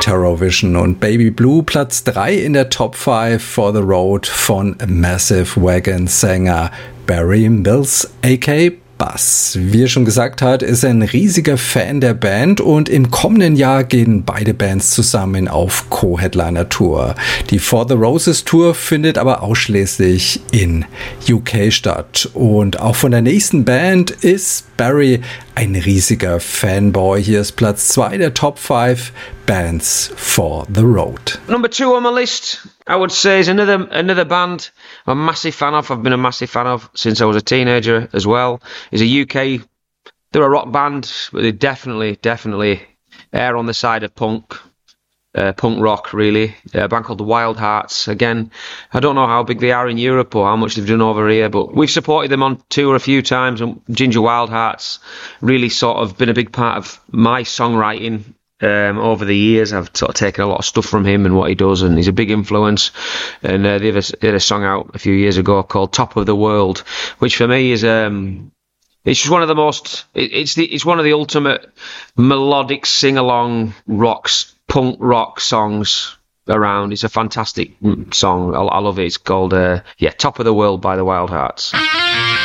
Terrorvision und Baby Blue Platz 3 in der Top 5 for the Road von Massive Wagon Sänger Barry Mills aka Buzz. Wie er schon gesagt hat, ist er ein riesiger Fan der Band und im kommenden Jahr gehen beide Bands zusammen auf Co-Headliner-Tour. Die For the Roses Tour findet aber ausschließlich in UK statt. Und auch von der nächsten Band ist Barry ein riesiger Fanboy. Hier ist Platz 2 der Top 5 Bands for the Road. Number 2 on my list, I would say, is another band I'm a massive fan of. I've been a massive fan of since I was a teenager as well. Is a UK, they're a rock band, but they definitely err on the side of punk rock, really. A band called the Wild Hearts. Again, I don't know how big they are in Europe or how much they've done over here, but we've supported them on tour a few times, and Ginger Wild Hearts really sort of been a big part of my songwriting over the years. I've sort of taken a lot of stuff from him and what he does, and he's a big influence. And they had a song out a few years ago called Top of the World, which for me is it's just one of the most, it's one of the ultimate melodic sing-along punk rock songs around. It's a fantastic song. I love it. It's called Top of the World by the Wild Hearts.